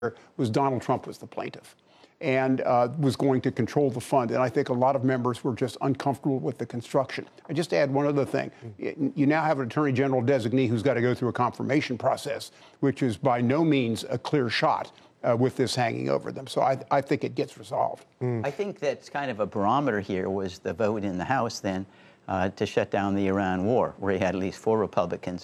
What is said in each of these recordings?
was Donald Trump was the plaintiff and was going to control the fund. And I think a lot of members were just uncomfortable with the construction. I just add one other thing. You now have an attorney general designee who's got to go through a confirmation process, which is by no means a clear shot with this hanging over them. So I think it gets resolved. I think that's kind of a barometer here was the vote in the House then to shut down the Iran war, where you had at least 4 Republicans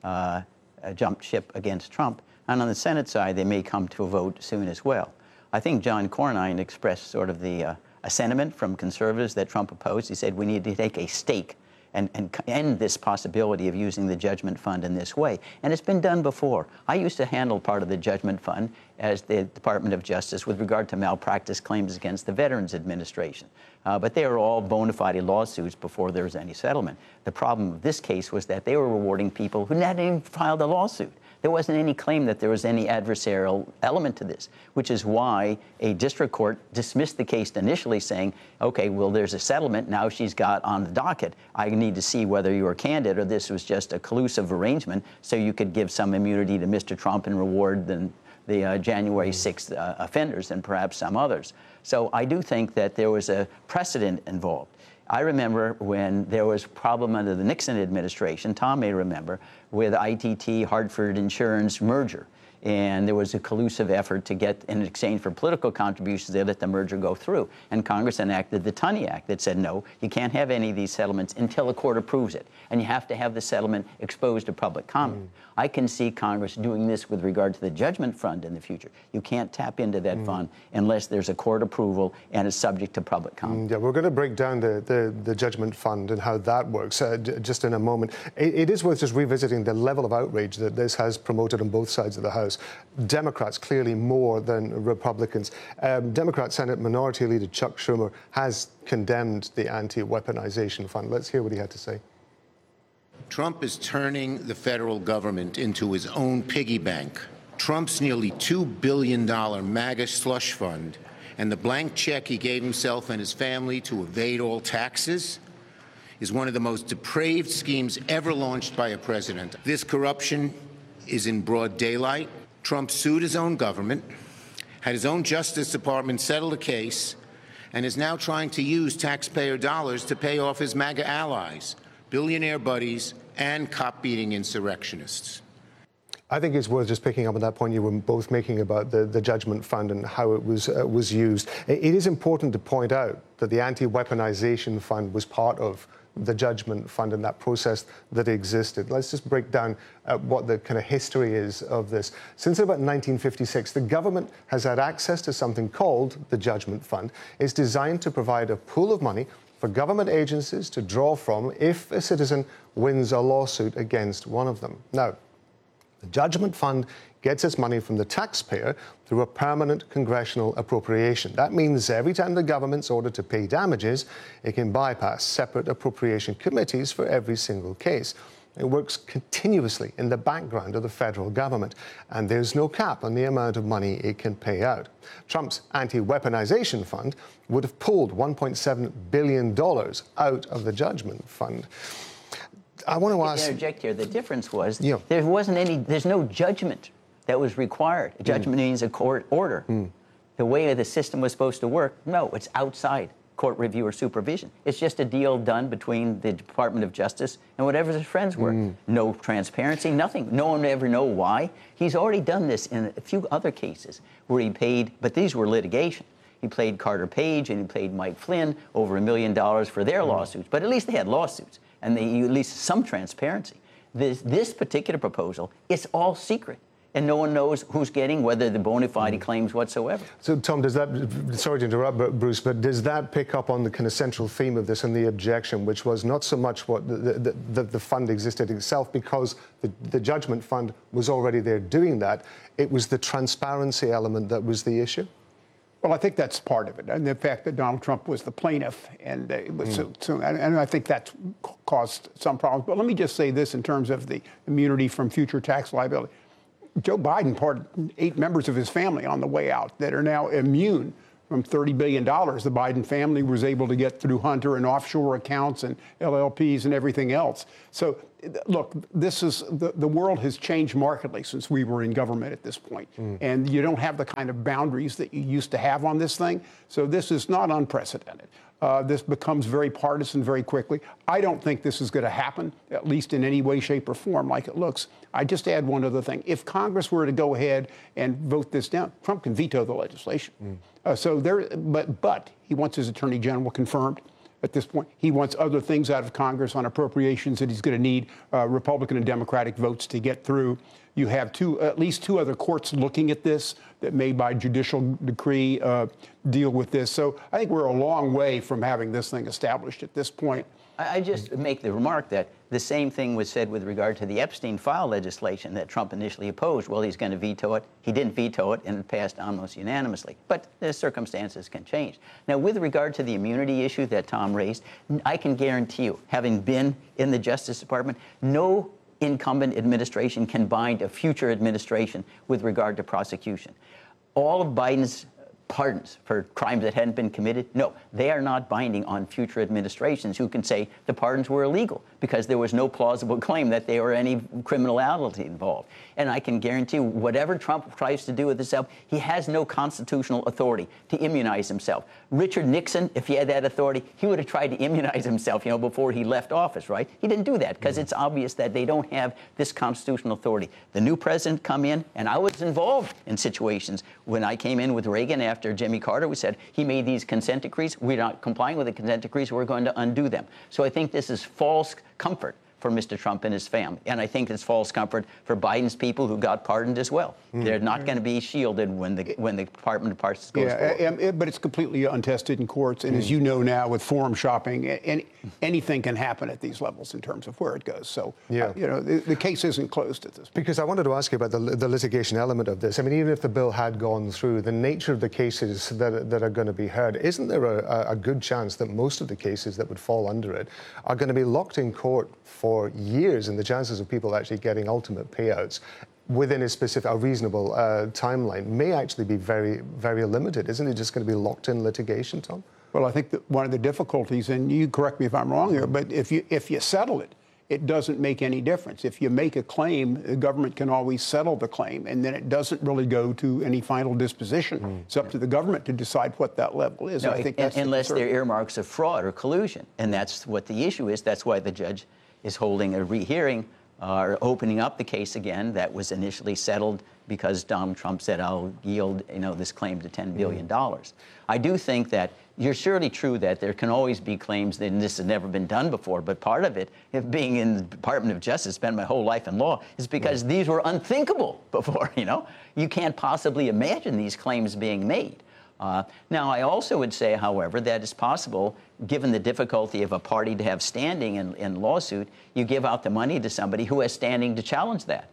jump ship against Trump. And on the Senate side, they may come to a vote soon as well. I think John Cornyn expressed sort of a sentiment from conservatives that Trump opposed. He said we need to take a stake and end this possibility of using the judgment fund in this way. And it's been done before. I used to handle part of the judgment fund as the Department of Justice with regard to malpractice claims against the Veterans Administration. But they were all bona fide lawsuits before there was any settlement. The problem with this case was that they were rewarding people who hadn't even filed a lawsuit. There wasn't any claim that there was any adversarial element to this, which is why a district court dismissed the case initially saying, okay, well, there's a settlement. Now she's got on the docket. I need to see whether you were candid or this was just a collusive arrangement so you could give some immunity to Mr. Trump and reward the January 6th offenders and perhaps some others. So I do think that there was a precedent involved. I remember when there was a problem under the Nixon administration, Tom may remember, with ITT Hartford Insurance merger. And there was a collusive effort to get, in exchange for political contributions, they let the merger go through. And Congress enacted the Tunney Act that said, no, you can't have any of these settlements until a court approves it. And you have to have the settlement exposed to public comment. I can see Congress doing this with regard to the judgment fund in the future. You can't tap into that fund unless there's a court approval and is subject to public comment. Yeah, we're going to break down the judgment fund and how that works just in a moment. It is worth just revisiting the level of outrage that this has promoted on both sides of the House. Democrats clearly more than Republicans. Democrat Senate Minority Leader Chuck Schumer has condemned the anti-weaponization fund. Let's hear what he had to say. Trump is turning the federal government into his own piggy bank. Trump's nearly $2 billion MAGA slush fund and the blank check he gave himself and his family to evade all taxes is one of the most depraved schemes ever launched by a president. This corruption is in broad daylight. Trump sued his own government, had his own Justice Department settle the case, and is now trying to use taxpayer dollars to pay off his MAGA allies, billionaire buddies, and cop-beating insurrectionists. I think it's worth just picking up on that point you were both making about the judgment fund and how it was used. It is important to point out that the anti-weaponization fund was part of the judgment fund and that process that existed. Let's just break down what the kind of history is of this. Since about 1956, the government has had access to something called the judgment fund. It's designed to provide a pool of money for government agencies to draw from if a citizen wins a lawsuit against one of them. Now, the judgment fund gets its money from the taxpayer through a permanent congressional appropriation. That means every time the government's ordered to pay damages, it can bypass separate appropriation committees for every single case. It works continuously in the background of the federal government, and there's no cap on the amount of money it can pay out. Trump's anti-weaponization fund would have pulled $1.7 billion out of the judgment fund. I want to ask... interject here. The difference was there's no judgment that was required. A judgment means a court order. The way the system was supposed to work, no, it's outside court review or supervision. It's just a deal done between the Department of Justice and whatever his friends were. No transparency, nothing. No one would ever know why. He's already done this in a few other cases where he paid, but these were litigation. He paid Carter Page and he paid Mike Flynn over $1 million for their lawsuits, but at least they had lawsuits and they at least some transparency. This particular proposal, it's all secret. And no one knows who's getting, whether the bona fide claims whatsoever. So, Tom, does that, sorry to interrupt, Bruce, but does that pick up on the kind of central theme of this and the objection, which was not so much what the fund existed itself, because the judgment fund was already there doing that. It was the transparency element that was the issue? Well, I think that's part of it, and the fact that Donald Trump was the plaintiff, and it was and I think that caused some problems. But let me just say this in terms of the immunity from future tax liability. Joe Biden pardoned 8 members of his family on the way out that are now immune from $30 billion. The Biden family was able to get through Hunter and offshore accounts and LLPs and everything else. So look, this is the world has changed markedly since we were in government at this point. And you don't have the kind of boundaries that you used to have on this thing. So this is not unprecedented. This becomes very partisan very quickly. I don't think this is going to happen, at least in any way, shape, or form like it looks. I just add one other thing. If Congress were to go ahead and vote this down, Trump can veto the legislation. But he wants his attorney general confirmed. At this point, he wants other things out of Congress on appropriations that he's going to need Republican and Democratic votes to get through. You have at least two other courts looking at this that may, by judicial decree, deal with this. So I think we're a long way from having this thing established at this point. I just make the remark that the same thing was said with regard to the Epstein file legislation that Trump initially opposed. Well, he's going to veto it. He didn't veto it, and it passed almost unanimously. But the circumstances can change. Now, with regard to the immunity issue that Tom raised, I can guarantee you, having been in the Justice Department, no incumbent administration can bind a future administration with regard to prosecution. All of Biden's pardons for crimes that hadn't been committed, no, they are not binding on future administrations who can say the pardons were illegal because there was no plausible claim that there were any criminality involved. And I can guarantee whatever Trump tries to do with himself, he has no constitutional authority to immunize himself. Richard Nixon, if he had that authority, he would have tried to immunize himself, before he left office, right? He didn't do that because it's obvious that they don't have this constitutional authority. The new president come in, and I was involved in situations when I came in with Reagan after Jimmy Carter. We said he made these consent decrees. We're not complying with the consent decrees. We're going to undo them. So I think this is false comfort for Mr. Trump and his family. And I think it's false comfort for Biden's people who got pardoned as well. They're not going to be shielded when the Department of Justice goes forward. But it's completely untested in courts. And as you know now, with forum shopping, anything can happen at these levels in terms of where it goes. So, the case isn't closed at this point. Because I wanted to ask you about the litigation element of this. I mean, even if the bill had gone through, the nature of the cases that are going to be heard, isn't there a good chance that most of the cases that would fall under it are going to be locked in court for years, and the chances of people actually getting ultimate payouts within a reasonable timeline may actually be very, very limited? Isn't it just going to be locked in litigation, Tom? Well, I think that one of the difficulties, and you correct me if I'm wrong here, but if you settle it, it doesn't make any difference. If you make a claim, the government can always settle the claim, and then it doesn't really go to any final disposition. It's up to the government to decide what that level is. No, I think that's unless there are earmarks of fraud or collusion, and that's what the issue is. That's why the judge is holding a rehearing or opening up the case again that was initially settled because Donald Trump said, I'll yield this claim to $10 billion. I do think that you're surely true that there can always be claims that this has never been done before, but part of it, if being in the Department of Justice, spent my whole life in law, is because these were unthinkable before, You can't possibly imagine these claims being made. Now, I also would say, however, that it's possible, given the difficulty of a party to have standing in lawsuit, you give out the money to somebody who has standing to challenge that.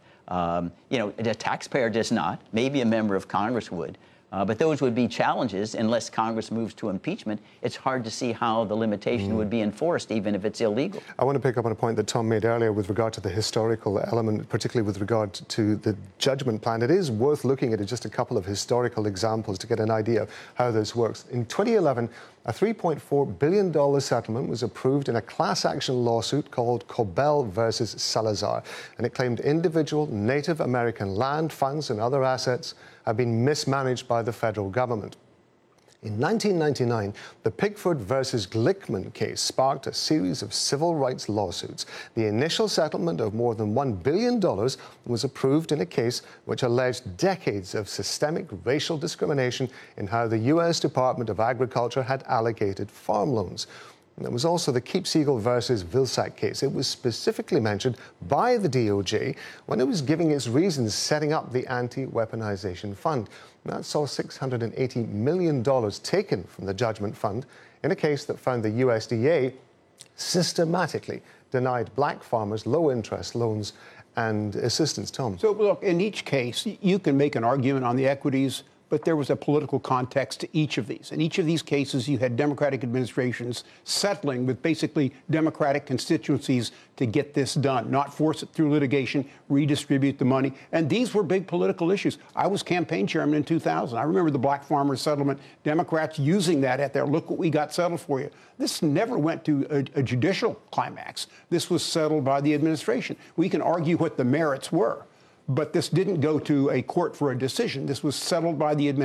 The taxpayer does not. Maybe a member of Congress would. But those would be challenges unless Congress moves to impeachment. It's hard to see how the limitation would be enforced, even if it's illegal. I want to pick up on a point that Tom made earlier with regard to the historical element, particularly with regard to the judgment plan. It is worth looking at just a couple of historical examples to get an idea of how this works. In 2011, a $3.4 billion settlement was approved in a class action lawsuit called Cobell versus Salazar, and it claimed individual Native American land, funds, and other assets have been mismanaged by the federal government. In 1999, the Pickford versus Glickman case sparked a series of civil rights lawsuits. The initial settlement of more than $1 billion was approved in a case which alleged decades of systemic racial discrimination in how the U.S. Department of Agriculture had allocated farm loans. And there was also the Keepsiegel versus Vilsack case. It was specifically mentioned by the DOJ when it was giving its reasons setting up the Anti-Weaponization Fund. And that saw $680 million taken from the judgment fund in a case that found the USDA systematically denied black farmers low-interest loans and assistance. Tom? So, look, in each case, you can make an argument on the equities, but there was a political context to each of these. In each of these cases, you had Democratic administrations settling with basically Democratic constituencies to get this done, not force it through litigation, redistribute the money. And these were big political issues. I was campaign chairman in 2000. I remember the black farmers settlement, Democrats using that at their, look what we got settled for you. This never went to a judicial climax. This was settled by the administration. We can argue what the merits were, but this didn't go to a court for a decision. This was settled by the administration.